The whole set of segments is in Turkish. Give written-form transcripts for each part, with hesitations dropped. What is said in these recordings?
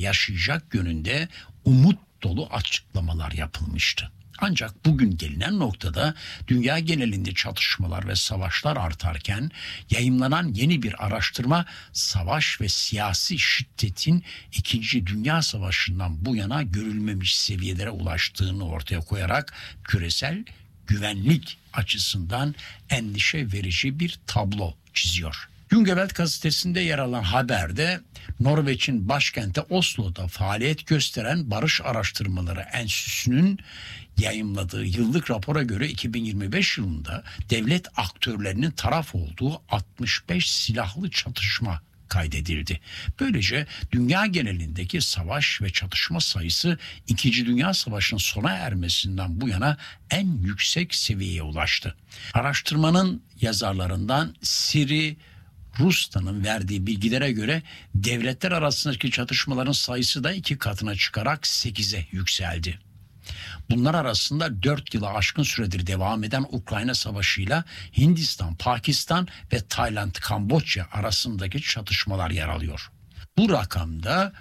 yaşayacak yönünde umut dolu açıklamalar yapılmıştı. Ancak bugün gelinen noktada dünya genelinde çatışmalar ve savaşlar artarken yayımlanan yeni bir araştırma savaş ve siyasi şiddetin 2. Dünya Savaşı'ndan bu yana görülmemiş seviyelere ulaştığını ortaya koyarak küresel güvenlik açısından endişe verici bir tablo çiziyor. Jungeveld gazetesinde yer alan haberde Norveç'in başkenti Oslo'da faaliyet gösteren Barış Araştırmaları Enstitüsü'nün yayımladığı yıllık rapora göre 2025 yılında devlet aktörlerinin taraf olduğu 65 silahlı çatışma kaydedildi. Böylece dünya genelindeki savaş ve çatışma sayısı 2. Dünya Savaşı'nın sona ermesinden bu yana en yüksek seviyeye ulaştı. Araştırmanın yazarlarından Siri Rusta'nın verdiği bilgilere göre devletler arasındaki çatışmaların sayısı da 2 katına çıkarak 8'e yükseldi. Bunlar arasında 4 yılı aşkın süredir devam eden Ukrayna Savaşı'yla Hindistan, Pakistan ve Tayland, Kamboçya arasındaki çatışmalar yer alıyor. Bu rakamda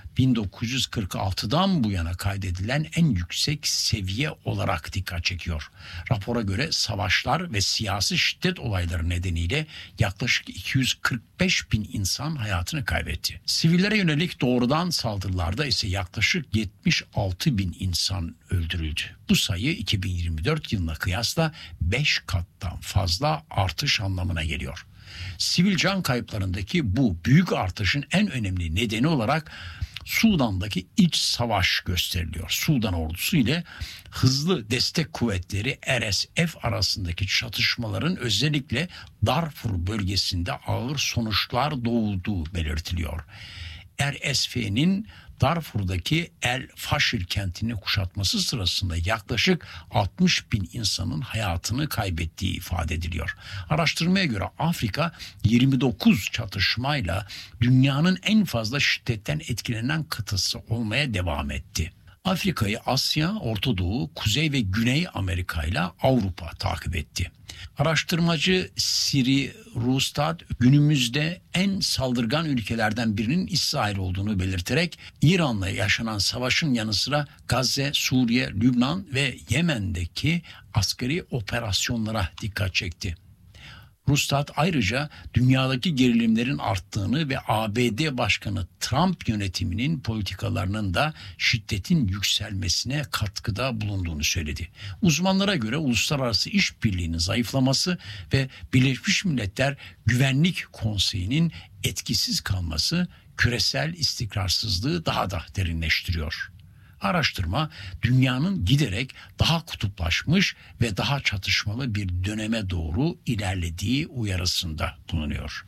1946'dan bu yana kaydedilen en yüksek seviye olarak dikkat çekiyor. Rapora göre savaşlar ve siyasi şiddet olayları nedeniyle yaklaşık 245 bin insan hayatını kaybetti. Sivillere yönelik doğrudan saldırılarda ise yaklaşık 76 bin insan öldürüldü. Bu sayı 2024 yılına kıyasla 5 kattan fazla artış anlamına geliyor. Sivil can kayıplarındaki bu büyük artışın en önemli nedeni olarak Sudan'daki iç savaş gösteriliyor. Sudan ordusu ile hızlı destek kuvvetleri RSF arasındaki çatışmaların özellikle Darfur bölgesinde ağır sonuçlar doğurduğu belirtiliyor. RSF'nin Darfur'daki El Faşir kentini kuşatması sırasında yaklaşık 60 bin insanın hayatını kaybettiği ifade ediliyor. Araştırmaya göre Afrika 29 çatışmayla dünyanın en fazla şiddetten etkilenen kıtası olmaya devam etti. Afrika'yı Asya, Orta Doğu, Kuzey ve Güney Amerika ile Avrupa takip etti. Araştırmacı Siri Rustad günümüzde en saldırgan ülkelerden birinin İsrail olduğunu belirterek İran'la yaşanan savaşın yanı sıra Gazze, Suriye, Lübnan ve Yemen'deki askeri operasyonlara dikkat çekti. Rustad ayrıca dünyadaki gerilimlerin arttığını ve ABD Başkanı Trump yönetiminin politikalarının da şiddetin yükselmesine katkıda bulunduğunu söyledi. Uzmanlara göre uluslararası işbirliğinin zayıflaması ve Birleşmiş Milletler Güvenlik Konseyi'nin etkisiz kalması küresel istikrarsızlığı daha da derinleştiriyor. Araştırma dünyanın giderek daha kutuplaşmış ve daha çatışmalı bir döneme doğru ilerlediği uyarısında bulunuyor.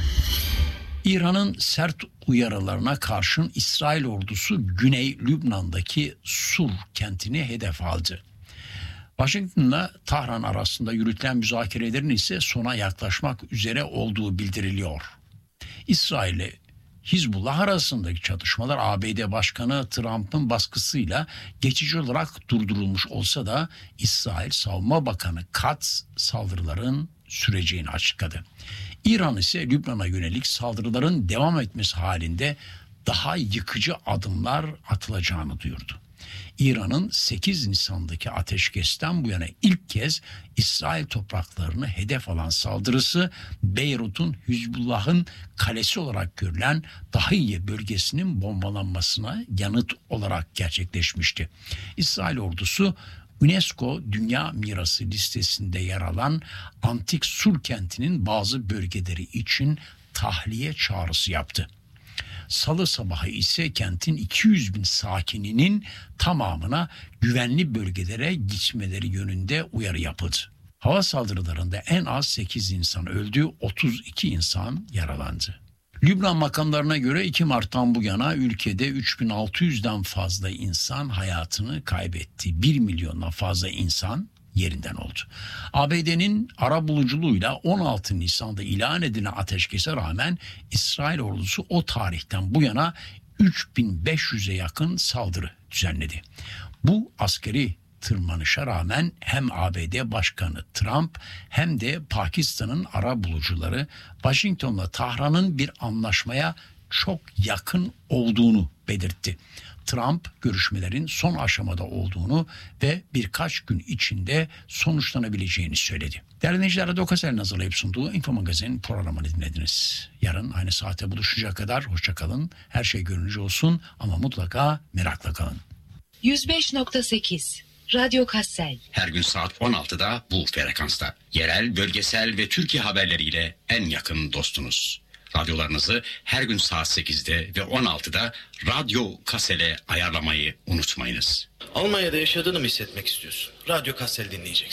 İran'ın sert uyarılarına karşın İsrail ordusu Güney Lübnan'daki Sur kentini hedef aldı. Washington'la Tahran arasında yürütülen müzakerelerin ise sona yaklaşmak üzere olduğu bildiriliyor. İsrail'le Hizbullah arasındaki çatışmalar ABD Başkanı Trump'ın baskısıyla geçici olarak durdurulmuş olsa da İsrail Savunma Bakanı Katz saldırıların süreceğini açıkladı. İran ise Lübnan'a yönelik saldırıların devam etmesi halinde daha yıkıcı adımlar atılacağını duyurdu. İran'ın 8 Nisan'daki ateşkesten bu yana ilk kez İsrail topraklarını hedef alan saldırısı Beyrut'un Hizbullah'ın kalesi olarak görülen Dahiye bölgesinin bombalanmasına yanıt olarak gerçekleşmişti. İsrail ordusu UNESCO Dünya Mirası listesinde yer alan Antik Sur kentinin bazı bölgeleri için tahliye çağrısı yaptı. Salı sabahı ise kentin 200 bin sakininin tamamına güvenli bölgelere gitmeleri yönünde uyarı yapıldı. Hava saldırılarında en az 8 insan öldü, 32 insan yaralandı. Lübnan makamlarına göre 2 Mart'tan bu yana ülkede 3600'den fazla insan hayatını kaybetti. 1 milyondan fazla insan yerinden oldu. ABD'nin arabuluculuğuyla 16 Nisan'da ilan edilen ateşkese rağmen İsrail ordusu o tarihten bu yana 3500'e yakın saldırı düzenledi. Bu askeri tırmanışa rağmen hem ABD Başkanı Trump hem de Pakistan'ın arabulucuları Washington'la Tahran'ın bir anlaşmaya çok yakın olduğunu belirtti. Trump görüşmelerin son aşamada olduğunu ve birkaç gün içinde sonuçlanabileceğini söyledi. Değerli dinleyiciler, Radyo Kasel'in hazırlayıp sunduğu Info Magazin programını dinlediniz. Yarın aynı saatte buluşuncaya kadar hoşça kalın. Her şey gönlünüzce olsun ama mutlaka merakla kalın. 105.8 Radyo Kassel. Her gün saat 16'da bu frekansta. Yerel, bölgesel ve Türkiye haberleriyle en yakın dostunuz. Radyolarınızı her gün saat 8'de ve 16'da Radyo Kassel'e ayarlamayı unutmayınız. Almanya'da yaşadığını mı hissetmek istiyorsun? Radyo Kassel dinleyeceksin.